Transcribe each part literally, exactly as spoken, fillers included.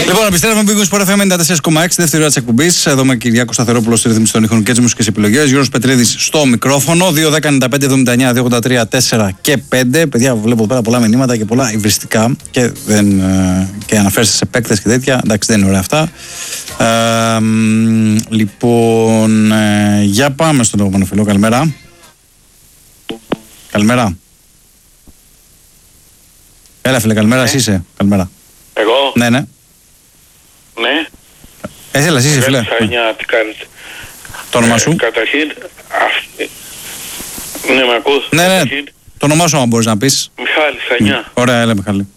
Λοιπόν, επιστρέφουμε με Big Sport εφ εμ ενενήντα τέσσερα κόμμα έξι, δεύτερη ώρα της εκπομπής. Εδώ με Κυριάκο Σταθερόπουλο στη ρύθμιση των ήχων και τις μουσικές επιλογές. Γιώργος Πετρίδης στο μικρόφωνο. δύο δέκα ενενήντα πέντε εβδομήντα εννιά δύο ογδόντα τρία τέσσερα και πέντε. Παιδιά, βλέπω εδώ πέρα πολλά μηνύματα και πολλά υβριστικά και, δεν, και αναφέρεστε σε παίκτες και τέτοια. Εντάξει, δεν είναι ωραία αυτά. Ε, λοιπόν, ε, για πάμε στον επόμενο φίλο. Καλημέρα. Καλημέρα. Έλα, φίλε, καλημέρα. Εσύ είσαι. Καλημέρα. Εγώ. Ναι, ναι. Ναι. Ε, έλα, εσύ είσαι, φίλε. Χανιά, τι κάνετε. Το όνομά σου. Ε, καταρχήν, αυτή... ναι, με ακούς. Ναι, ναι. Καταρχήν... Το όνομά σου, αν μπορείς να πεις. Μιχάλης, Χανιά. Mm. Ωραία, έλα, Μιχάλη.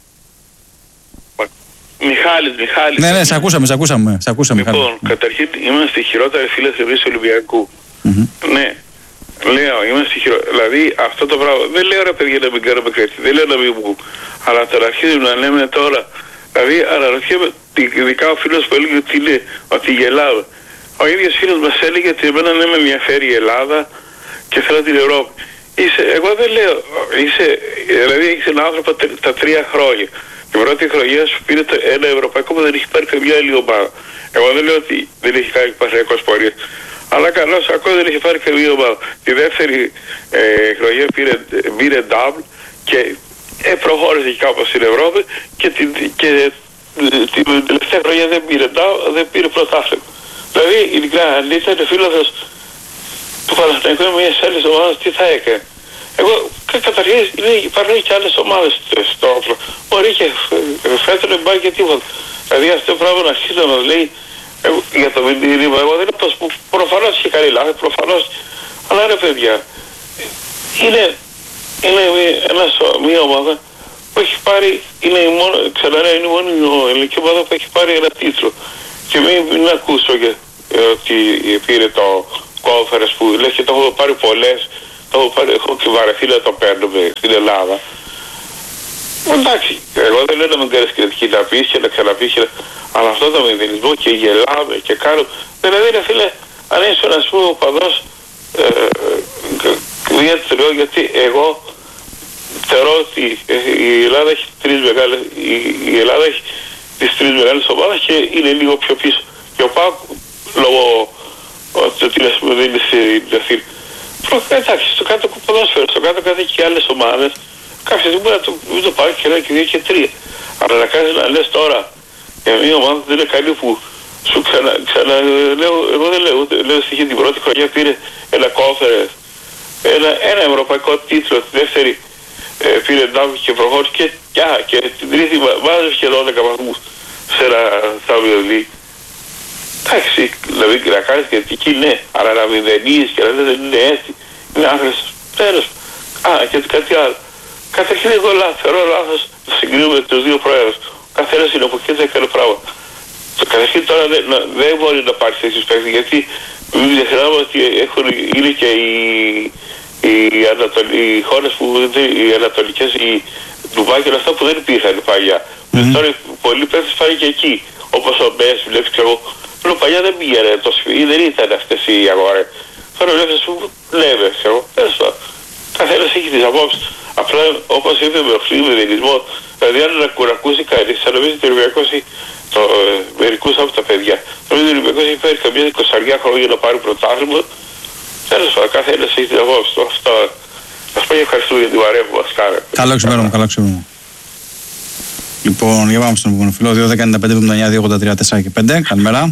Μιχάλης, Μιχάλης. Ναι, ναι, σε ακούσαμε, σε ακούσαμε. Σε ακούσαμε, λοιπόν, Μιχάλη. καταρχήν είμαστε οι χειρότεροι φίλες εμείς του Ολυμπιακού. Mm-hmm. Ναι. Λέω, είμαστε χειρότεροι. Δηλαδή, αυτό το πράγμα. Δεν λέω ρε παιδιά να μην κάνουμε κρέτη. Δεν λέω να μην μου. Αλλά τώρα αρχίζουμε να λέμε τώρα. Δηλαδή, αναρωτιέμαι, ειδικά ο φίλος που έλεγε ότι είναι, ότι γελάμε. Ο ίδιος φίλος μας έλεγε ότι εμένα δεν με ενδιαφέρει η Ελλάδα και θέλω την Ευρώπη. Είσαι, εγώ δεν λέω, είσαι, δηλαδή έχεις έναν άνθρωπο τα τρία χρόνια. Την πρώτη χρονιά σου πήρε το ένα ευρωπαϊκό που δεν έχει πάρει καμιά άλλη ομάδα. Εγώ δεν λέω ότι δεν έχει κάνει παθιακός πορεία. Αλλά καλώς ακόμα δεν έχει πάρει καμία ομάδα. Τη δεύτερη ε, χρονιά πήρε, πήρε double και ε, προχώρησε κάπως στην Ευρώπη και την, και, την τελευταία χρονιά δεν πήρε double, δεν πήρε πρωτάθλημα. Δηλαδή, ειλικρινά, αν ήταν φίλος του Παναθηναϊκού με μιας άλλης ομάδας, τι θα έκανε. Εγώ, καταρχήν, υπάρχουν και άλλες ομάδες στο όπλο. Μπορεί και φέτος δεν πάει και τίποτα. Δηλαδή, αυτό το πράγμα να αρχίσει να μας λέει εγώ, για το μηνύμα, εγώ δεν είναι που προφανώς είχε κάνει λάθη, προφανώς. Αλλά ρε παιδιά, είναι, είναι ένα, μια ομάδα που έχει πάρει, είναι η μόνο, ξαναλέω, είναι η μόνη ελληνική ομάδα που έχει πάρει ένα τίτλο. Και μην, μην ακούσω και, ε, ότι πήρε το κόμφερες που λες και το έχω πάρει πολλές, το έχω, πάρει, έχω και βαρεθεί να το παίρνουμε στην Ελλάδα. Εντάξει, εγώ δεν λέω να μην κάνεις κριτική να πεις και να ξαναπείς και να... Αλλά αυτό το μηδενισμό και γελάμε και κάνω... Δηλαδή ρε φίλε, αν είσαι ένας πούμε οπαδός, ε, ε, γιατί εγώ θεωρώ ότι η Ελλάδα έχει τρεις μεγάλες, η, η Ελλάδα έχει τις τρεις μεγάλες ομάδες και είναι λίγο πιο πίσω. Και ο ΠΑΟΚ, λόγω ότι δεν είναι στην Αθήνα. Εντάξει, στο κάτω ποδόσφαιρο, στο κάτω κάτω και άλλες ομάδες, κάποια στιγμή μπορεί να το, μην το πάρει και ένα και δύο και τρία. Αλλά να κάνεις να λες τώρα για μια ομάδα που δεν είναι καλή που σου ξανα, ξανα λέω, εγώ δεν λέω, ούτε, λέω στοιχεία την πρώτη χρονιά πήρε ένα κόφερες, ένα, ένα ευρωπαϊκό τίτλο, τη δεύτερη ε, πήρε ντάμπι και προχώρησε και, και, και την τρίτη βάζεις και δώδεκα βαθμούς σε ένα Champions League. Εντάξει, δηλαδή να κάνεις κριτική ναι, αλλά να μηδενείς και να δεν είναι έτσι, είναι άχρηστος. Τέλος. Α, και κάτι άλλο. Καταρχήν εγώ θεωρώ λάθος να συγκρίνουμε τους δύο πρόεδρους. Ο καθένας είναι από εκεί δεν έκανε πράγμα. Καταρχήν τώρα δεν, δεν μπορεί να πάρει τέτοιους παίκτες γιατί μην ξεχνάμε ότι έχουν, είναι και οι, οι, Ανατολ, οι χώρες που οι ανατολικές, οι Ντουμπάι και όλα αυτά που δεν υπήρχαν παλιά. Mm-hmm. Τώρα πολλοί παίκτες πάνε και εκεί. Όπως ο Μπες, βλέπεις και εγώ. Λέω παλιά δεν πήγαινε τόσο, ή δεν ήταν αυτές οι αγορές. Τώρα βλέπεις που λέμε, ξέρω. Τέλος πάντων. Καθένας έχει τις απόψεις. Απλά όπως είπε με οξύ, με δελισμό, δηλαδή αν να ακούσει κανείς, θα νομίζει ότι ο Ολυμπιακός έχει το, ε, μερικούς από τα παιδιά. Νομίζω ότι ο Ολυμπιακός έχει φέρει καμία εικοσαριά χρόνια να πάρει πρωτάθλημα. Τέλος πάντων, καθένας έχει τις απόψεις του. Αυτό. Ας πω και ευχαριστούμε για την παρέα που μας κάνετε. Καλό ξημέρωμα, καλό ξημέρωμα. Λοιπόν, για πάμε στον επόμενο φίλο, δύο δέκα ενενήντα πέντε εβδομήντα εννιά δύο ογδόντα τρία τέσσερα και πέντε. Καλημέρα.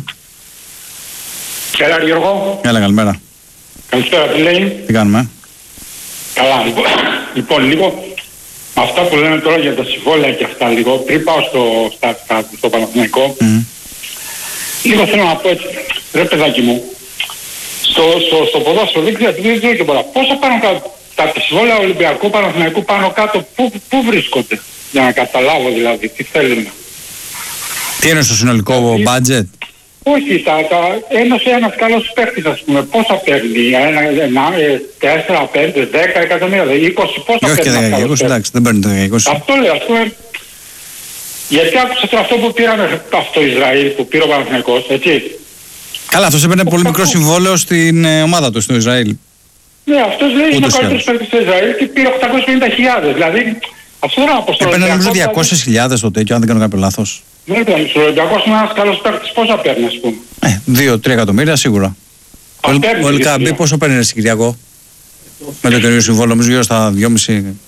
Έλα Γιώργο. Έλα, καλημέρα. Καλησπέρα, τι λέει. Τι κάνουμε. Καλά, λοιπόν, λοιπόν, λίγο με αυτά που λένε τώρα για τα συμβόλαια και αυτά λίγο, πριν πάω στο, στα, στα, στο Παναθηναϊκό, mm. λίγο θέλω να πω έτσι, ρε παιδάκι μου, στο, στο, στο ποδόσφαιρο δεν ξέρω, δεν ξέρω και πολλά, πόσα πάνω κάτω, τα συμβόλαια Ολυμπιακού Παναθηναϊκού πάνω κάτω, πού, πού βρίσκονται, για να καταλάβω δηλαδή, τι θέλουν. Τι είναι στο συνολικό budget. Όχι, τα, τα, ένας, ένας καλός παίκτης ας πούμε, πόσα παίρνει, ένα, ένα, τέσσερα, πέντε, δέκα εκατομμύρια, είκοσι, πόσα όχι παίρνει. Όχι και δέκα, είκοσι, εντάξει, δεν παίρνει το δέκα, είκοσι. Αυτό λέω, ας πούμε, γιατί άκουσατε αυτό που πήραμε αυτό Ισραήλ, που πήρε ο Παναθηναϊκός, έτσι. Καλά, αυτός έπαιρνε πολύ μικρό συμβόλαιο στην ε, ομάδα του, στο Ισραήλ. Ναι, αυτός λέει είναι ο καλύτερος παίκτης στο Ισραήλ και πήρε οκτακόσιες πενήντα χιλιάδες, δηλαδή, αυτό δεν αποστολή. Έπαιρνε νομίζω διακόσιες χιλιάδες το τέτοιο, αν δεν κάνω κάποιο λάθος. Ναι, ο Ολυμπιακός είναι ένας καλός παίκτης. Πόσα παίρνει, ας πούμε? Ε, δύο τρία εκατομμύρια σίγουρα. Ο, ο Ελκαμπή πόσο παίρνει ρε Κυριακό? Με το καινούριο συμβόλαιο, νομίζω γύρω στα δυόμισι.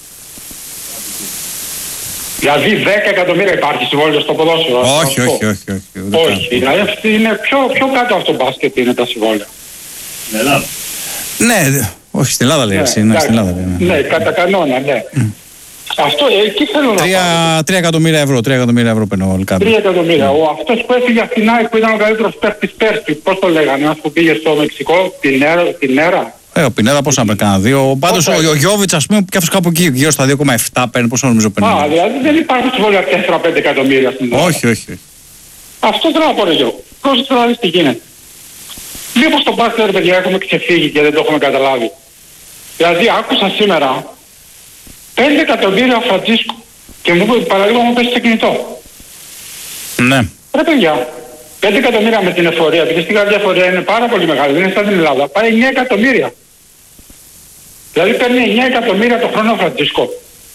Δηλαδή δέκα εκατομμύρια υπάρχει συμβόλαιο στο ποδόσφαιρο. Όχι, όχι, όχι, όχι. Όχι, δηλαδή αυτή είναι πιο, πιο κάτω από το μπάσκετ είναι τα συμβόλαια. Στην Ελλάδα. Ναι, όχι στην Ελλάδα λέει εσύ, ναι, στην Ελλάδα λέει. Ναι, ναι, κατά κανόνα, ναι. Mm. Αυτό εκεί θέλω να πω. Τρία εκατομμύρια ευρώ, τρία εκατομμύρια ευρώ παίρνει ο Ελκαμπή. Τρία εκατομμύρια. Ο αυτός που έφυγε από την ΑΕΚ που ήταν ο καλύτερος παίκτης πέρσι, πώς το λέγανε, ένας που πήγε στο Μεξικό, την Έρα. Την Έρα. Ε, ο Πινέδα πόσο να παίρνει, δύο. Πάντως ο, ο Γιώβιτς, ας πούμε, και αυτός κάπου εκεί, γύρω στα δύο κόμμα επτά παίρνει, πόσο νομίζω παίρνει. Α, δηλαδή δεν υπάρχουν συμβόλαια τέσσερα πέντε εκατομμύρια στην Ελλάδα. Όχι, όχι. Αυτό θέλω να πω, ρε Γιώργο. Πρόσεξε να δεις τι γίνεται. Μήπως στο μπάσκετ, παιδιά, έχουμε ξεφύγει και δεν το έχουμε καταλάβει. Δηλαδή, άκουσα σήμερα πέντε εκατομμύρια ο Φραντζίσκο και μου παραλίγο μου πέσει στο κινητό. Ναι. Ρε παιδιά, πέντε εκατομμύρια με την εφορία, επειδή στην καρδιά εφορία είναι πάρα πολύ μεγάλη, δεν είναι σαν την Ελλάδα, πάει εννιά εκατομμύρια. Δηλαδή παίρνει εννιά εκατομμύρια το χρόνο ο Φραντζίσκο.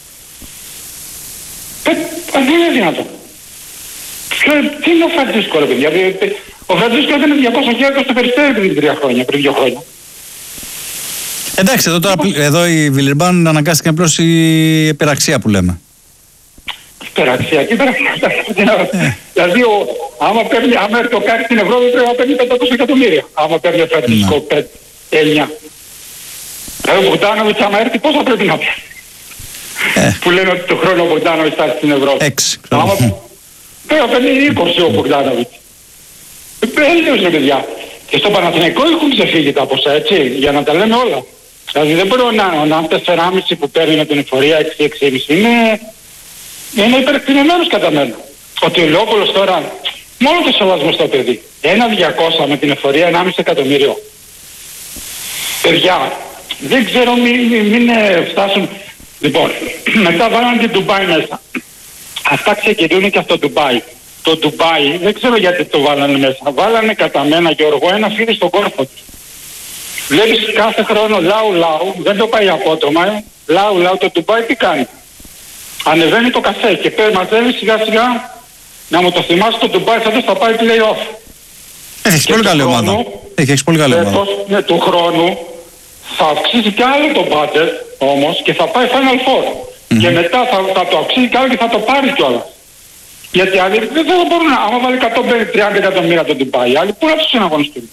Ε, δεν είναι δυνατό. Τι είναι ο Φραντζίσκο, ρε παιδιά? Ο Φραντζίσκο έκανε διακόσια χιλιάδες στο Περιστέρι πριν τρία χρόνια, πριν δύο χρόνια. Εντάξει, εδώ, τώρα, εδώ η Βιλερμπάν αναγκάστηκε να πλώσει η υπεραξία που λέμε. Υπεραξία, και υπεραξία. Δηλαδή, ο, άμα, παίρνει, άμα έρθει ο κάτι στην Ευρώπη πρέπει να παίρνει πεντακόσια εκατομμύρια. Άμα παίρνει ο Φραντζίσκο πέντε, εννιά. Δηλαδή ο Μπογκδάνοβιτς άμα έρθει πόσα πρέπει να πει. Ε. Που λένε ότι το χρόνο ο Μπογκδάνοβιτς θα έρθει στην Ευρώπη. Έξι. Άμα πρέπει να παίρνει είκοσι ο Μπογκδάνοβιτς. Έλεος ρε παιδιά. Και στο Παναθηναϊκό έχουν ξεφύγει τα ποσά, έτσι, για να τα λέμε όλα. Δηλαδή δεν μπορεί να είναι τέσσερα κόμμα πέντε που παίρνει με την εφορία έξι έξι κόμμα πέντε είναι, είναι υπερεκτιμημένος κατά μένα. Ότι ο Λεόπολος τώρα, μόνο το σεβασμό στο παιδί, ένα διακόσια με την εφορία ενάμιση εκατομμύριο. Παιδιά, δεν ξέρω μην, μην, μην φτάσουν. Λοιπόν, μετά βάλανε την Ντουμπάι μέσα. Αυτά ξεκινούν και από το Ντουμπάι. Το Ντουμπάι, δεν ξέρω γιατί το βάλανε μέσα. Βάλανε κατά μένα, Γιώργο, ένα φίδι στον κόρφο του. Βλέπεις κάθε χρόνο λαού λαού, δεν το πάει απότομα, ε. Λαού λαού, το Ντουμπάι τι κάνει? Ανεβαίνει το καφέ και πέρα μαζεύει σιγά σιγά, να μου το θυμάσαι, το Ντουμπάι θα το θα πάει play-off. Έχεις πολύ καλή ομάδα. Έχεις πολύ καλή ομάδα. Ναι, του χρόνου θα αυξήσει κι άλλο το budget όμως και θα πάει Final Four. Mm-hmm. Και μετά θα, θα το αυξήσει κι άλλο και θα το πάρει κιόλας. Γιατί άλλοι δεν θα μπορούν να, άμα βάλει εκατόν τριάντα εκατομμύρια το Ντουμπάι, άλλοι πού να τους συναγωνιστούν?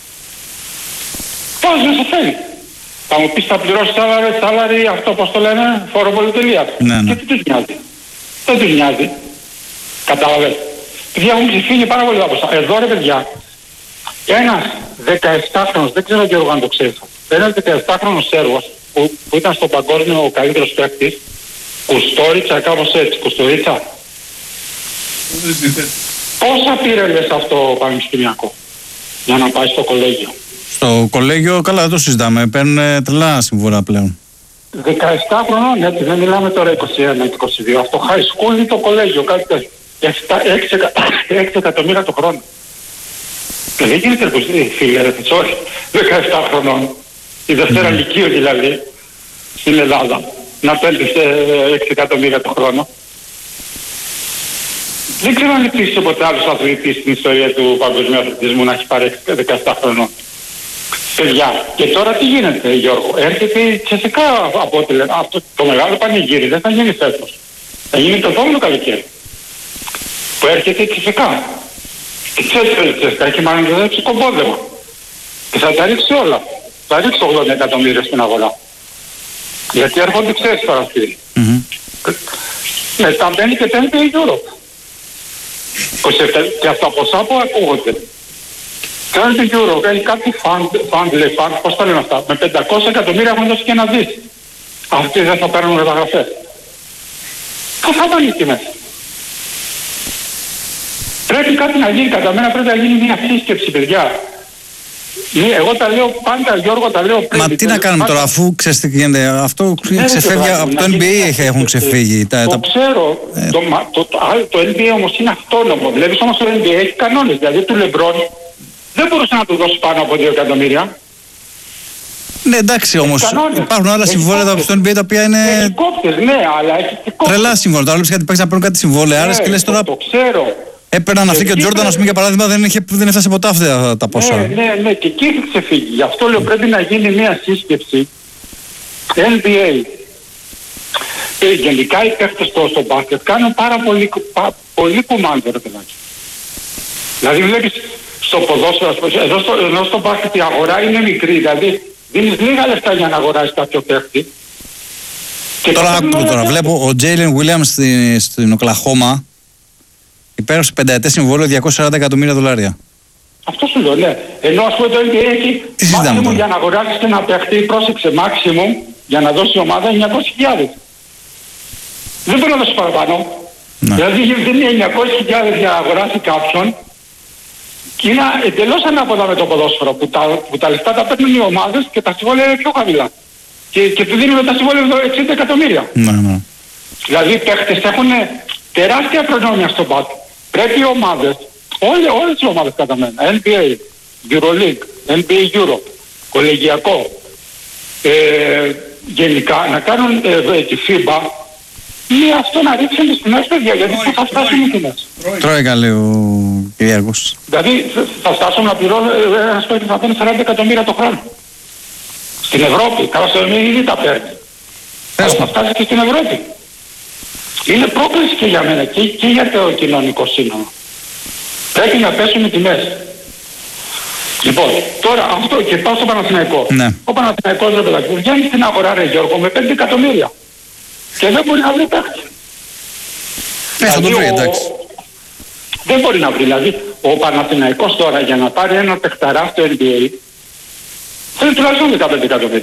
Πώς δεν σε θέλει. Θα μου πεις θα πληρώσει σάλαρι, σάλαρι, αυτό πώς το λένε, φόρο πολυτελείας. Ναι, ναι. Και τι τους νοιάζει? Δεν τους νοιάζει. Κατάλαβες. Παιδιά έχουν ξεφύγει πάρα πολύ από εσάς. Εδώ ρε παιδιά, ένας δεκαεπτάχρονος, δεν ξέρω Γιώργο αν το ξέρεις, ένας δεκαεπτάχρονος Σέρβος που, που ήταν στο παγκόσμιο ο καλύτερος παίκτης, Κουστόριτσα, κάπως έτσι, Κουστορίτσα. Πόσα πήρε λες αυτό πανεπιστημιακό για να πάει στο κολέγιο? Στο κολέγιο, καλά δεν το συζητάμε, παίρνουν τρελά συμβόλαια πλέον. δεκαεπτά χρονών, έτσι δεν μιλάμε τώρα είκοσι ένα είκοσι δύο. Αυτό high school είναι το κολέγιο, κάτι τέτοιο. έξι εκατομμύρια το χρόνο. Και δεν γίνεται φίλε ρε Φιτσόρη, δεκαεπτά χρονών, η Δευτέρα Λυκείου δηλαδή, στην Ελλάδα, να παίρνεις έξι εκατομμύρια το χρόνο. Δεν ξέρω αν υπήρξε ποτέ άλλος αθλητής στην ιστορία του παγκοσμίου αθλητισμού να έχει πάρει δεκαεπτά χρονών. Παιδιά, και τώρα τι γίνεται Γιώργο? Έρχεται η Τσεσεκά από ό,τι λένε. Αυτό το μεγάλο πανηγύρι δεν θα γίνει φέτος. Θα γίνει το επόμενο καλοκαίρι. Που έρχεται η Τσεσεκά. Και ξέρετε η Τσεσεκά έχει μαγνητοδέψει κομπόδεμα. Και θα τα ρίξει όλα. Θα ρίξει ογδόντα εκατομμύρια στην αγορά. Γιατί έρχονται ξέρεις τώρα αυτοί. Mm-hmm. Μετά μπαίνει και τέντε η Europe. Και αυτά ποσά που ακούγονται. Κάνει την Euro, κάνει κάτι fund, λέει fund, πώς θα λένε αυτά. Με πεντακόσια εκατομμύρια έχουν δώσει και να δεις. Αυτοί δεν θα παίρνουν μεταγραφές. Πώς θα πάνε εκεί μέσα? Πρέπει κάτι να γίνει, κατά μένα πρέπει να γίνει μια σύσκεψη, παιδιά. Εγώ τα λέω πάντα, Γιώργο, τα λέω πριν. Μα τι να κάνουμε τώρα, αφού ξέρετε τι γίνεται, αυτό ξεφεύγει από το N B A έχουν ξεφύγει. Το ξέρω, το N B A όμως είναι αυτόνομο. Βλέπεις όμως το N B A έχει κανόνες, δηλαδή του LeBron δεν μπορούσε να του δώσει πάνω από δύο εκατομμύρια. Ναι, εντάξει όμως. Υπάρχουν άλλα συμβόλαια στο N B A τα οποία είναι. Ελικόπτες, ναι, αλλά έχει και κόπτες. Τρελά συμβόλαια. Τώρα βλέπει κάτι παίξει να παίρνουν κάτι συμβόλαια. Άρα και λε τώρα. Το ξέρω. Έπαιρναν αυτοί και ο Τζόρνταν, α πούμε, για παράδειγμα, δεν, είχε, δεν έφτασε ποτέ αυτά τα ποσά. Ναι, ναι, ναι, και εκεί έχει ξεφύγει. Γι' αυτό λέω πρέπει να γίνει μια σύσκεψη N B A. Και γενικά οι παίκτες στο, στο μπάσκετ κάνουν πάρα πολύ, πα, πολύ κουμάντο, ρε παιδάκι. Δηλαδή βλέπεις στο ποδόσφαιρο, εδώ στο, εδώ στο μπάσκετ η αγορά είναι μικρή, δηλαδή δίνεις λίγα λεφτά για να αγοράσεις κάποιο παίκτη. Τώρα άκου τώρα, βλέπω ο Τζέιλεν Βίλιαμς στην, στην Οκλαχώμα υπέγραψε πενταετές συμβόλαιο διακόσια σαράντα εκατομμύρια δολάρια. Αυτό σου λέω, ναι. Ενώ ας πούμε το N B A έχει μάξιμουμ για να αγοράσεις και ένα παίκτη, πρόσεξε, μάξιμουμ για να δώσει η ομάδα εννιακόσιες χιλιάδες. Δεν μπορεί να δώσει παραπάνω. Ναι. Δηλαδή δίνει εννιακόσιες χιλιάδες για να αγοράσει κάποιον και είναι εντελώς ανάποδα με το ποδόσφαιρο που τα, που τα λεφτά τα παίρνουν οι ομάδες και τα συμβόλαια είναι πιο χαμηλά. Και, και του δίνουν τα συμβόλαια εξήντα εκατομμύρια. Ναι, ναι. Δηλαδή οι παίχτες έχουν τεράστια προνόμια στον μπάσκετ. Πρέπει οι ομάδες, όλες, όλες οι ομάδες κατά μένα, N B A, EuroLeague, N B A Europe, κολεγιακό, ε, γενικά να κάνουν ε, τη FIBA ή αυτό να ρίξουν τις τιμές, παιδιά, γιατί θα φτάσουν οι τιμές. Τρώει καλή ο Κυριάκος. Δηλαδή θα φτάσουν να πληρώνουν ένας παίκτης θα παίρνει σαράντα εκατομμύρια το χρόνο. Στην Ευρώπη, καλά στο εμείς ήδη τα παίρνει. Αλλά θα φτάσει και στην Ευρώπη. Είναι πρόκληση και για μένα και, και για το κοινωνικό σύνολο. Πρέπει να πέσουν οι τιμές. Λοιπόν, τώρα αυτό και πάω στο Παναθηναϊκό. Ναι. Ο Παναθηναϊκός ρε παιδάκι, βγαίνει στην αγορά ρε Γιώργο με πέντε εκατομμύρια. Και δεν μπορεί να βρει παίκτη. Ναι, θα το βρει, εντάξει. Δεν μπορεί να βρει. Δηλαδή, ο Παναθηναϊκός τώρα για να πάρει ένα παιχταρά στο N B A θέλει τουλάχιστον δεκαπέντε εκατομμύρια.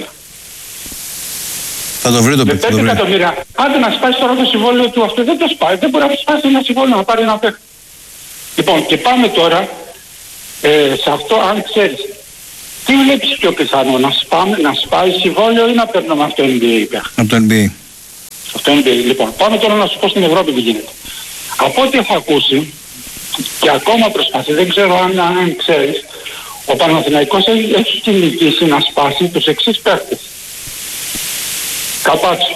Θα το βρει το παίκτη. πέντε εκατομμύρια. Άντε να σπάσει τώρα το συμβόλαιο του αυτό, δεν το σπάει. Δεν μπορεί να σπάσει ένα συμβόλαιο να πάρει ένα παίκτη. Λοιπόν, και πάμε τώρα ε, σε αυτό, αν ξέρεις. Τι βλέπεις πιο πιθανό, να, σπάμε, να σπάει συμβόλαιο ή να παίρνουμε αυτό το N B A παίκτη. Από το N B A. Αυτό είναι, λοιπόν, πάμε τώρα να σου πω στην Ευρώπη τι γίνεται. Από ό,τι έχω ακούσει και ακόμα προσπαθεί, δεν ξέρω αν, αν ξέρεις, ο Παναθηναϊκός έχει, έχει κυνηγήσει να σπάσει τους εξής παίκτες. Καπάτσο.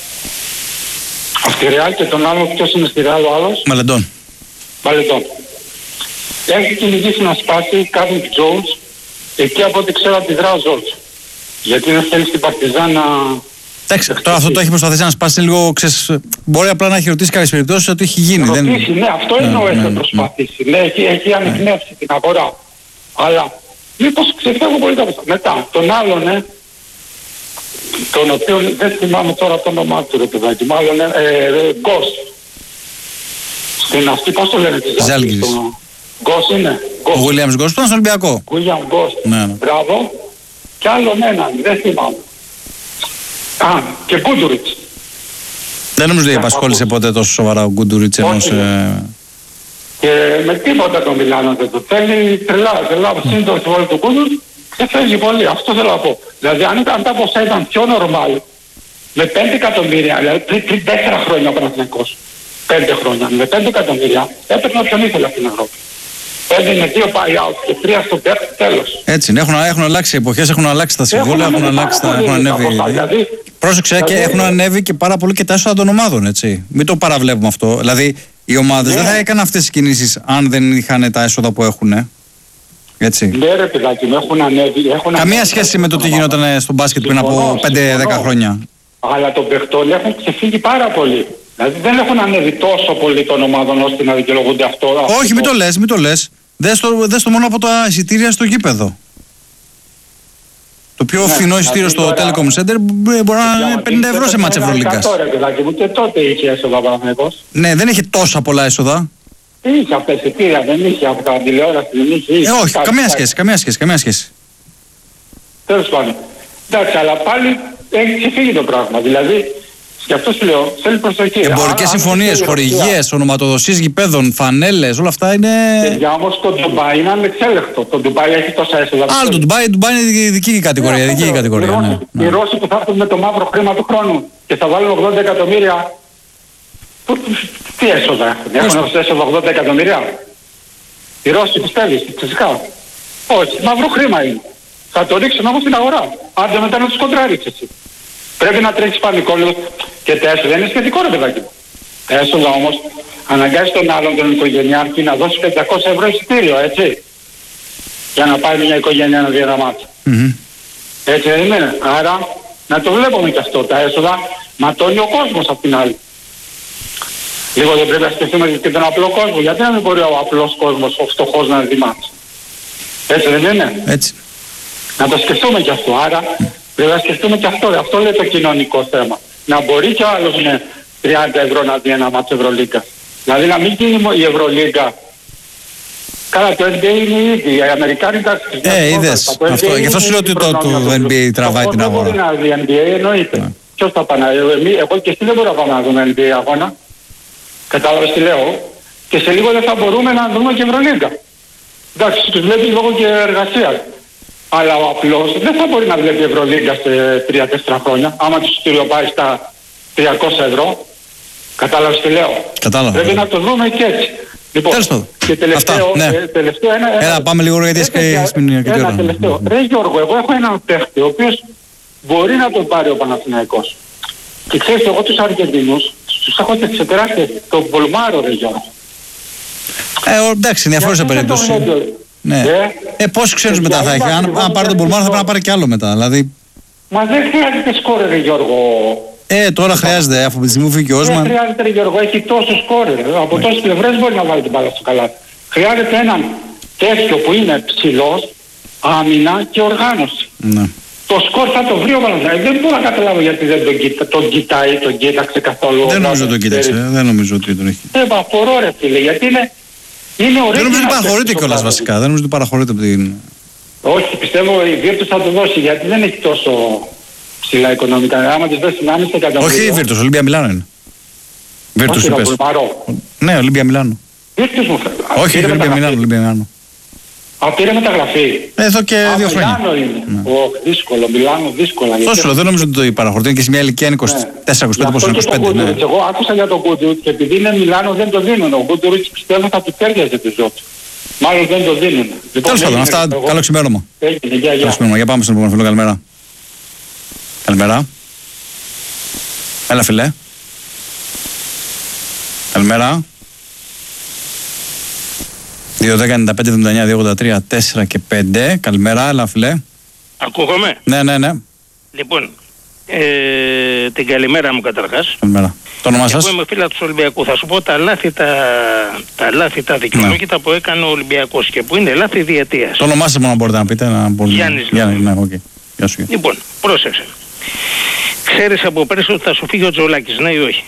Αυτή Ρεάλ και τον άλλο, ποιος είναι στη Ρεάλ ο άλλος? Μαλεντών. Μαλεντών. Έχει κυνηγήσει να σπάσει Κάρλικ Τζόουνς, εκεί από ό,τι ξέρω αντιδρά ο Ζόρτς. Γιατί δεν θέλει στην Παρτιζάν να... Εντάξει, τώρα αυτό το έχει προσπαθήσει να σπάσει λίγο, ξέρεις, μπορεί απλά να έχει ρωτήσει κάποιες περιπτώσεις ότι έχει γίνει. Ρωτήσει, δεν... ναι, αυτό ναι, εννοώ ναι, έχει ναι, προσπαθήσει. Ναι, έχει, έχει ανεκνεύσει ναι. την αγορά. Αλλά μήπως ξεφεύγω πολύ τα πίσω. Μετά, τον άλλον, ναι, τον οποίο δεν θυμάμαι τώρα το όνομά του, ρε παιδάκι, μάλλον, ε, ε, Γκος. Στην αυτή, πώς το λένε της Ζάλγκιρις. Γκος είναι. Ο Williams Γκος που ήταν στο Ολυμπιακό. William Γκος. Ναι, ναι. Μπράβο. Κι άλλον έναν, δεν θυμάμαι. Α, και Γκούντουριτς. Δεν νομίζω ότι απασχόλησε ποτέ τόσο σοβαρά ο Γκούντουριτς ενός... Ε... Και με τίποτα τον Μιλάνο δεν το θέλει, τρελά, τρελά, mm. σύντομα στη βόλη του Γκούντουριτς, ξεφεύγει πολύ, αυτό θέλω να πω. Δηλαδή αν ήταν τα ποσά ήταν πιο normal, με πέντε εκατομμύρια, δηλαδή πριν, πριν τέσσερα χρόνια ο Παναθηναϊκός, πέντε χρόνια, με πέντε εκατομμύρια, έπαιρνε όποιον ήθελε στην Ευρώπη. Έδινε δύο buyout και τρία στο πέφτει, τέλος. Έτσι είναι, έχουν, έχουν αλλάξει εποχές, έχουν αλλάξει τα συμβόλαια, έχουν, έχουν αλλάξει τα... Έχουν ανέβει... Δηλαδή, πρόσεξε δηλαδή, και έχουν ανέβει και πάρα πολύ και τα έσοδα των ομάδων, έτσι. Μην το παραβλέπουμε αυτό. Δηλαδή, οι ομάδες ναι. δεν θα έκαναν αυτές τις κινήσεις αν δεν είχαν τα έσοδα που έχουν. Έτσι. Ναι ρε παιδάκι μου, έχουν ανέβει. Έχουν Καμία ανέβει, σχέση με το τι γινόταν στο μπάσκετ πριν από πέντε δέκα χρόνια. Αλλά των παιχτών έχουν ξεφύγει πάρα πολύ. Δηλαδή δεν έχουν ανέβει τόσο πολύ των ομάδων ώστε να δικαιολογούνται αυτό. Όχι, αυτό. μην το λες, μην το λες. Δες το, δες το μόνο από τα εισιτήρια στο γήπεδο. Το πιο ναι, φθηνό εισιτήριο στο τώρα... Telecom Center μπορεί να είναι πενήντα ευρώ σε μάτς Ευρωλίγκας. Και τότε είχε έσοδα ο Παναθηναϊκός. Ναι, δεν είχε τόσα πολλά έσοδα. Είχε αυτά εισιτήρια, δεν είχε από τα τηλεόραση, δεν είχε. είχε ε, όχι, κάτι, καμία κάτι. σχέση, καμία σχέση, καμία σχέση. Τέλος πάντων. Εντάξει, αλλά πάλι έχει ξεφύγει το πράγμα. Δηλαδή, και αυτό σου λέω, θέλει προσοχή. Εμπορικές συμφωνίες, χορηγίες, ονοματοδοσίες γηπέδων, φανέλες, όλα αυτά είναι. Για όμως το Ντουμπάι είναι ανεξέλεγκτο. Το Ντουμπάι έχει τόσα έσοδα. Άλλο το Ντουμπάι, το Ντουμπάι είναι ειδική κατηγορία. Ναι, ειδική κατηγορία οι, ναι, Ρώσοι, ναι. οι Ρώσοι που θα έρθουν με το μαύρο χρήμα του χρόνου και θα βάλουν ογδόντα εκατομμύρια. Τι έσοδα έχουν, έχουν έσοδα ογδόντα εκατομμύρια. Οι Ρώσοι πιστεύεις, φυσικά. Όχι, μαύρο χρήμα είναι. θα το ρίξουν όμως στην αγορά. Άντε μετά να τους κοντράριξεις εσύ. Πρέπει να τρέξεις πανικό λίγο και τα έσοδα είναι σχετικό ρε παιδάκι μου. Τα έσοδα όμως αναγκάζει τον άλλον τον οικογενειάρχη να δώσει πεντακόσια ευρώ εισιτήριο, έτσι. Για να πάει μια οικογένεια να δει ένα μάτσο. Mm-hmm. Έτσι δεν είναι. Άρα να το βλέπουμε και αυτό. Τα έσοδα ματώνει ο κόσμος απ' την άλλη. Λίγο δεν πρέπει να σκεφτούμε και τον απλό κόσμο. Γιατί να μην μπορεί ο απλός κόσμος, ο φτωχός να δει μάτσο. Έτσι δεν είναι. Έτσι. Να το σκεφτούμε και αυτό. Άρα πρέπει να σκεφτούμε και αυτό. Αυτό λέει το κοινωνικό θέμα. Να μπορεί και ο άλλος με τριάντα ευρώ να δει ένα μάτσο Ευρωλίγκα. Δηλαδή να μην γίνει η Ευρωλίγκα. Καλά, το N B A είναι ήδη. Οι Αμερικάνοι τα Ε, είδες. Αυτό, γι' αυτό σου λέω ότι το, το N B A τραβάει την αγορά. Δεν μπορεί να δει N B A, εννοείται. Ναι. Ποιος θα πάει να δει. Εγώ και εσύ δεν μπορούμε να πάμε να δούμε N B A αγώνα. Κατάλαβες τι λέω. Και σε λίγο δεν θα μπορούμε να δούμε και Ευρωλίγκα. Εντάξει, τους βλέπεις λόγω και εργασίας. Αλλά ο απλός δεν θα μπορεί να βλέπει Ευρωλίγκα σε τρία τέσσερα χρόνια. Άμα τους πάει στα τριακόσια ευρώ. Κατάλαβες τι λέω. Κατάλαβα. Πρέπει να το δούμε και έτσι. Λοιπόν, και τελευταίο, αυτά, ναι. ε, τελευταίο ένα, ένα... Έλα, πάμε λίγο γιατί έχεις μείνει αρκετή ώρα. Ένα τελευταίο. Ρε Γιώργο, εγώ έχω έναν παίχτη ο οποίος μπορεί να τον πάρει ο Παναθηναϊκός. Και ξέρεις, εγώ τους Αργεντινούς τους έχω ξεπεράσει τον Πολμάρο, ρε Γιώργο. Ε, εντάξει, διαφορετικά περίπτωση. Ναι. Ε, ε πόσους ξένους μετά θα έχει. Αν, αν πάρει τον Πολμάρο θα πρέπει να πάρει κι άλλο μετά. Δηλαδή... Μα δεν χρειάζεται σκόρε, ρε Γιώργο. Ε, τώρα χρειάζεται, αφού τη στιγμή φύγει και ο Όσμαν. Δεν χρειάζεται, ρε Γιώργο, έχει τόσο σκόρε. Από ναι. τόσες πλευρές μπορεί να βάλει την μπάλα στο καλάθι. Χρειάζεται έναν τέτοιο που είναι ψηλός, άμυνα και οργάνωση. Ναι. Το σκορ θα το βρει ο Παναθηναϊκός. Δεν μπορώ να καταλάβω γιατί δεν τον, κοιτά, τον κοιτάει, τον κοίταξε καθόλου. Δεν νομίζω τον κοίταξε, δεν νομίζω ότι τον έχει. Δεν απορώ ρε φίλε, γιατί είναι, είναι ωραίο. Δεν νομίζω ότι παραχωρείται κιόλας βασικά, δεν νομίζω ότι παραχωρείται από την... Όχι, πιστεύω η Βίρτους θα το δώσει, γιατί δεν έχει τόσο ψηλά οικονομικά. Άμα της δώσει ενάμιση εκατομμύρια. Όχι η Βίρτους, Ολύμπια Μιλάνο είναι. Βίρτους είπες. Ναι, Ολύμπια Μιλάνο. Βίρτους μου φέρει. Όχι, Ολύμπια Μιλάνο, Ολύμπια Μιλάνο. Α, πήρε μεταγραφή. Εδώ και Α, δύο χρόνια. Μιλάνο είναι. Ναι. Ο, δύσκολο, Μιλάνο, δύσκολα. Τόσο λέω, δεν νομίζω ότι το παραχωρεί. Είναι και σε μια ηλικία είκοσι τέσσερα είκοσι πέντε, πόσο είκοσι πέντε. Ναι. Εγώ άκουσα για τον Γκούντουριτς και επειδή είναι Μιλάνο δεν το δίνουν. Ο Γκούντουριτς πιστεύω θα του τέριαζε τη ζωή του. Μάλλον δεν το δίνουν. Τέλος πάντων, αυτά. Εγώ... Καλό ξημέρωμα. Έγινε, γεια, γεια. Για πάμε στον επόμενο φίλο. Καλημέρα. Καλημέρα. Έλα, φιλέ. Καλημέρα. δύο δέκα ενενήντα πέντε εβδομήντα εννιά δύο ογδόντα τρία τέσσερα και πέντε. Καλημέρα, έλα φιλέ. Ακούγομαι. Ναι, ναι, ναι. Λοιπόν, ε, την καλημέρα μου καταρχάς. Καλημέρα. Το όνομά σας? Εγώ είμαι φίλα του Ολυμπιακού. Θα σου πω τα λάθη τα, τα, λάθη, τα δικαιολόγητα ναι. που έκανε ο Ολυμπιακός και που είναι λάθη διετίας. Το όνομά σας μόνο μπορείτε να πείτε. Να μπορείτε... Γιάννης. Γιάννη, ναι, okay. Γεια σου. Λοιπόν, πρόσεξε. Ξέρεις από πέρσι ότι θα σου φύγει ο Τζολάκης, ναι ή όχι?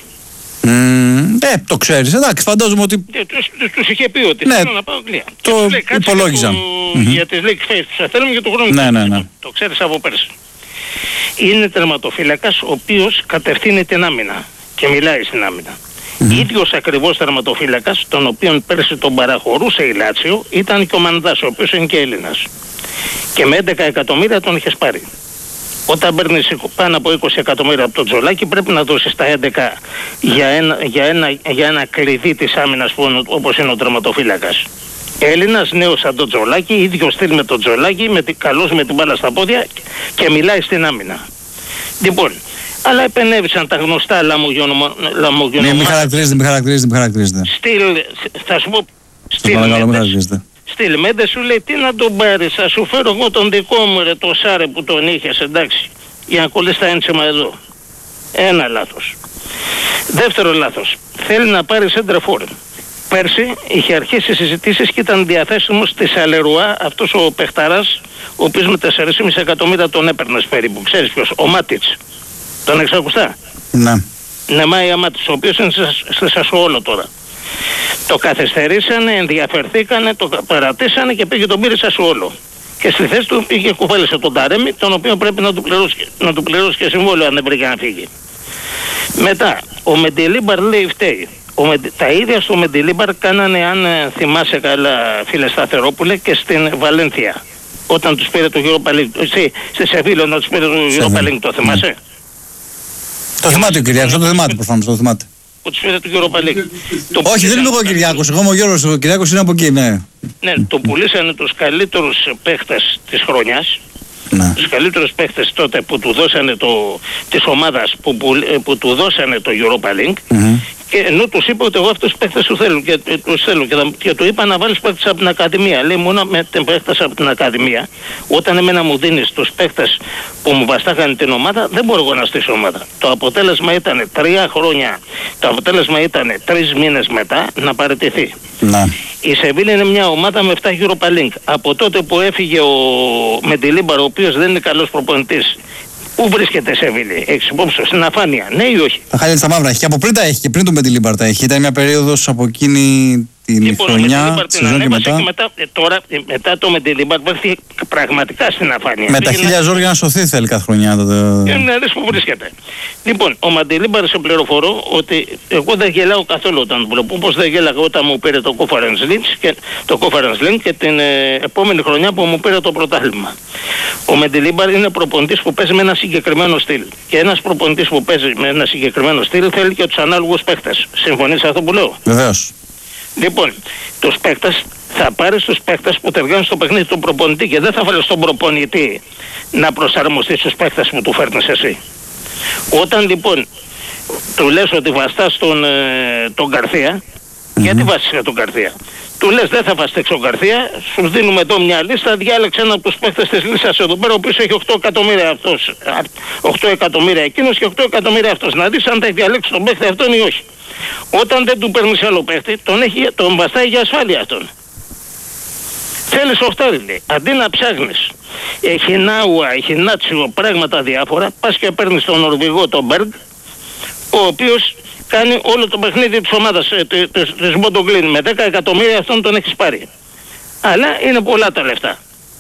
Mm, ε, το ξέρεις, εντάξει, φαντάζομαι ότι... Ε, τους, τους, τους είχε πει ότι ναι, θέλω να πάω Αγγλία. Το υπολόγιζα. Το, mm-hmm. Για τις League Face τους θέλουμε για τον χρόνο. Ναι, ναι, ναι. Το ξέρεις από πέρσι. Είναι τερματοφύλακας ο οποίος κατευθύνει την άμυνα και μιλάει στην άμυνα. Mm-hmm. Ίδιος ακριβώς τερματοφύλακας, τον οποίον πέρσι τον παραχωρούσε η Λάτσιο, ήταν και ο Μανδάς, ο οποίος είναι και Έλληνας. Και με έντεκα εκατομμύρια τον είχες πάρει. Όταν παίρνεις πάνω από είκοσι εκατομμύρια από το Τζολάκι πρέπει να δώσεις τα έντεκα για ένα, για ένα, για ένα κλειδί της άμυνας που, όπως είναι ο τερματοφύλακας. Έλληνας, νέος σαν το Τζολάκι, ίδιο στυλ με το Τζολάκι, με τη, καλός με την μπάλα στα πόδια και μιλάει στην άμυνα. Λοιπόν, αλλά επενέβησαν τα γνωστά λαμογιονομάτια. Μην μη χαρακτηρίζετε, μην χαρακτηρίζετε, μην χαρακτηρίζετε. Στυλ, θα σου πω, στυλ Στυλ Μέντε σου λέει τι να τον πάρεις, θα σου φέρω εγώ τον δικό μου ρε το Σάρε που τον είχες, εντάξει, για να κολλείς τα έντσιμα εδώ. Ένα λάθος. Δεύτερο λάθος, θέλει να πάρει σέντρεφόρ. Πέρσι είχε αρχίσει συζητήσεις και ήταν διαθέσιμος στη Σαλερουά αυτός ο παιχταράς, ο οποίος με τέσσερα κόμμα πέντε εκατομμύρια τον έπαιρνες περίπου. Ξέρεις ποιος, ο Μάτιτς. Τον έχεις ακουστά? Ναι. Νεμάια Μάτιτς, ο οποίος είναι στη Σασουόλο τώρα. Το καθυστερήσανε, ενδιαφερθήκανε, το παρατήσανε και πήγε τον πήρε Σασουόλο. Και στη θέση του πήγε κουβέλεσε τον Ταρέμι, τον οποίο πρέπει να του πληρώσει, να του πληρώσει και συμβόλαιο αν δεν βρήκε να φύγει. Μετά, ο Μεντιλίμπαρ λέει φταίει. Ο, τα ίδια στο Μεντιλίμπαρ κάνανε, αν θυμάσαι καλά φίλε Σταθερόπουλε, και στην Βαλένθια. Όταν τους πήρε το Europa League, στη Σεβίλο να τους πήρε το Europa League, το θυμάσαι? Ναι. Το θυμάται ο Κυριάκος, το θυμάται προφανώς, το θυμάται. Που τους πήρε το Europa League. Το όχι, δεν είμαι εγώ ο Κυριάκος, εγώ είμαι ο Γιώργος, ο Κυριάκος είναι από εκεί, ναι. Ναι, το πουλήσανε τους καλύτερους παίχτες της χρονιάς Ναι. Τους καλύτερους παίχτες τότε που του δώσανε το, της ομάδας που, που, που του δώσανε το Europa Link, mm-hmm. και ενώ τους είπε ότι εγώ αυτούς τους παίχτες τους θέλω και, τους θέλω, και, και του είπα να βάλεις παίχτες από την Ακαδημία. Λέει μόνο με την παίχτες από την Ακαδημία, όταν εμένα μου δίνεις τους παίχτες που μου βαστάχανε την ομάδα, δεν μπορώ εγώ να στήσω ομάδα. Το αποτέλεσμα ήταν τρία χρόνια, το αποτέλεσμα ήταν τρεις μήνες μετά να παραιτηθεί. Ναι. Η Σεβίλη είναι μια ομάδα με επτά Europa Link. Από τότε που έφυγε ο Μεντιλίμπαρ, ο οποίος δεν είναι καλός προπονητής, πού βρίσκεται η Σεβίλη, έχεις υπόψη σου, στην αφάνεια, ναι ή όχι? Τα χάλια στα μαύρα έχει. Και από πριν τα έχει, και πριν τον Μεντιλίμπαρ τα έχει. Ήταν μια περίοδος από εκείνη την λοιπόν, χρονιά, τη σεζόν και μετά. Και μετά ε, τώρα, ε, μετά το Μεντιλίμπαρ βρέθηκε πραγματικά στην αφάνεια. Με τα χίλια ζόρια να σωθεί θέλει κάθε χρονιά. Το... Ε, να δεις που βρίσκεται. Λοιπόν, ο Μεντιλίμπαρ, σε πληροφορώ ότι εγώ δεν γελάω καθόλου όταν βλέπω. Όπως δεν γέλαγα όταν μου πήρε το Conference League και, το Conference League και την ε, επόμενη χρονιά που μου πήρε το πρωτάθλημα. Ο Μεντιλίμπαρ είναι προπονητής που παίζει με ένα συγκεκριμένο στυλ. Και ένας προπονητής που παίζει με ένα συγκεκριμένο στυλ θέλει και τους ανάλογους παίχτες. Συμφωνείς αυτό που λέω? Βεβαίως. Λοιπόν, τους παίκτες, θα πάρεις τους παίκτες που ταιριάζουν στο παιχνίδι του προπονητή και δεν θα βάλεις τον προπονητή να προσαρμοστεί στους παίκτες που του φέρνεις εσύ. Όταν λοιπόν του λες ότι βαστάς τον, ε, τον Καρθία, mm-hmm. γιατί βάστησε τον Καρθία? Του λες δεν θα βαστέξει τον Καρθία, σου δίνουμε εδώ μια λίστα, διάλεξε έναν από τους παίκτες της λίστας εδώ πέρα, ο οποίος έχει οκτώ εκατομμύρια αυτός, οκτώ εκατομμύρια εκείνος και οκτώ εκατομμύρια αυτός. Να δεις αν θα διαλέξει τον παίκτη αυτόν ή όχι. Όταν δεν του παίρνεις άλλο παίκτη, τον, έχει, τον βαστάει για ασφάλεια αυτόν. Θέλεις οχτάρι, λέει. Αντί να ψάχνεις Εχινάουα, Εχινάτσιο, πράγματα διάφορα, πας και παίρνεις τον Νορβηγό, τον Μπέργκ, ο οποίος κάνει όλο το παιχνίδι της ομάδας ε, της, της Μποντογκλίν. Με δέκα εκατομμύρια αυτόν τον έχεις πάρει. Αλλά είναι πολλά τα λεφτά.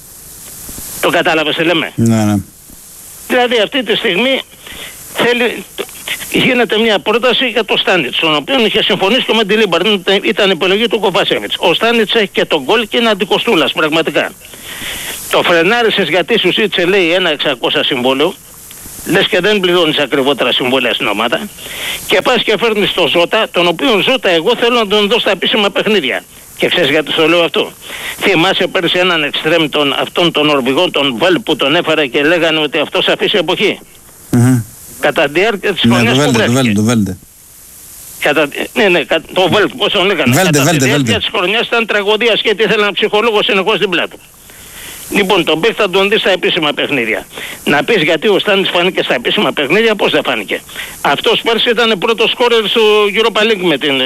Το κατάλαβες τι λέμε? Ναι, ναι. Δηλαδή αυτή τη στιγμή θέλει, γίνεται μια πρόταση για το Στάνιτς, τον οποίο είχε συμφωνήσει και με την Λίμπαρ, ήταν επιλογή του Κοβασέβιτς. Ο Στάνιτς έχει και τον γκολ και είναι αντικοστούλας πραγματικά. Το φρενάρισες γιατί σου ζήτησε, λέει, ένα εξακόσια συμβόλαιο, λες και δεν πληρώνεις ακριβότερα συμβόλαια στην ομάδα, και πας και φέρνεις τον Ζώτα, τον οποίο Ζώτα εγώ θέλω να τον δω στα επίσημα παιχνίδια. Και ξέρεις γιατί το λέω αυτό? Θυμάσαι πέρσι έναν εξτρέμ των, αυτών των Νορβηγών, τον Βέλ, που τον έφερε και λέγανε ότι αυτός αφήσει εποχή. Mm-hmm. Κατά τη διάρκεια της χρονιάς που βρέθηκε. Το Βέλτε. Κατά, ναι, ναι, το Βέλτ, πώς τον λέγανε. Βέλτε, Κατά Βέλτε, τη διάρκεια Βέλτε. της χρονιάς ήταν τραγωδία, γιατί ήθελε ένα ψυχολόγο συνεχώς δίπλα του. Λοιπόν, τον παίχτη θα τον δει στα επίσημα παιχνίδια. Να πεις γιατί ο Στάνης φάνηκε στα επίσημα παιχνίδια, πώς δεν φάνηκε? Αυτός πέρσι ήταν πρώτος σκόρερ στο Europa League με την,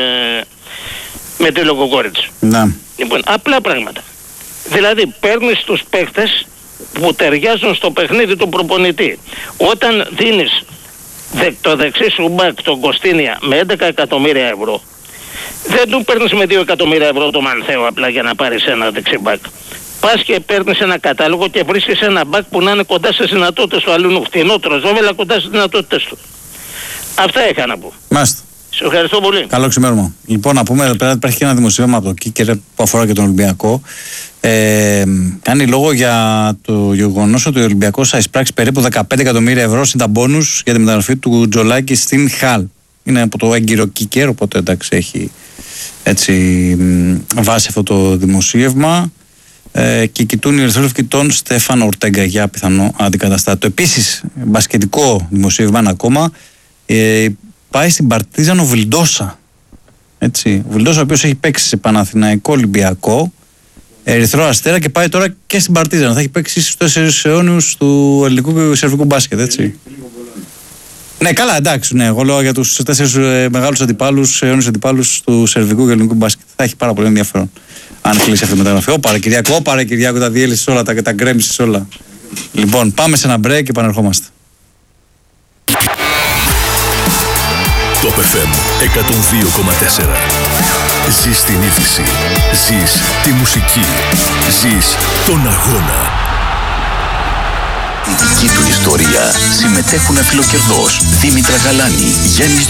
με τη Λοκοκόριτς. Να. Λοιπόν, απλά πράγματα. Δηλαδή, παίρνεις τους παίχτες που ταιριάζουν στο παιχνίδι του προπονητή. Όταν δίνεις δε, το δεξί σου μπακ, τον Κωστίνια, με έντεκα εκατομμύρια ευρώ, δεν του παίρνεις με δύο εκατομμύρια ευρώ το Μανθέο απλά για να πάρεις ένα δεξί μπακ. Πας και παίρνεις ένα κατάλογο και βρίσκεις ένα μπακ που να είναι κοντά στις δυνατότητες του αλλού, φτηνότερο ζώβελα κοντά στις δυνατότητες του. Αυτά είχα να πω. Μάλιστα. Σε ευχαριστώ πολύ. Καλό ξημέρωμα. Λοιπόν, να πούμε εδώ πέρα υπάρχει και ένα δημοσίευμα από το Κίκερ που αφορά και τον Ολυμπιακό. Ε, κάνει λόγο για το γεγονός ότι ο Ολυμπιακός θα εισπράξει περίπου δεκαπέντε εκατομμύρια ευρώ στην τα μπόνους για τη μεταγραφή του Τζολάκη στην Χαλ. Είναι από το έγκυρο Κίκερ, οπότε εντάξει έχει έτσι βάσει αυτό το δημοσίευμα. Ε, και κοιτούν οι ερυθρόλευκοι τον Στέφαν Ορτέγκα για πιθανό αντικαταστάτο. Επίσης, μπασκετικό δημοσίευμα ένα ακόμα. Ε, πάει στην Παρτίζαν ο Βιλντόσα. Έτσι. Ο Βιλντόσα, ο οποίος έχει παίξει σε Παναθηναϊκό, Ολυμπιακό, Ερυθρό Αστέρα και πάει τώρα και στην Παρτίζαν. Θα έχει παίξει στους τέσσερις αιώνιους του ελληνικού και σερβικού μπάσκετ. Έτσι. Ναι, καλά, εντάξει. Ναι, εγώ λέω για τους τέσσερις ε, μεγάλους αντιπάλους, αιώνιους αντιπάλους του σερβικού και ελληνικού μπάσκετ. Θα έχει πάρα πολύ ενδιαφέρον αν κλείσει αυτή η μεταγραφή. Ω παρε Κυριάκο, ω παρε Κυριάκο, τα διέλυσες όλα, τα, τα γκρέμισες όλα. Λοιπόν, πάμε σε ένα break και επανερχόμαστε. Top εφ εμ εκατόν δύο κόμμα τέσσερα. Ζεις την είδηση. Ζεις τη μουσική. Ζεις τον αγώνα. Η δική του ιστορία συμμετέχουν φιλοκερδός Δήμητρα Γαλάνη, Γιάννης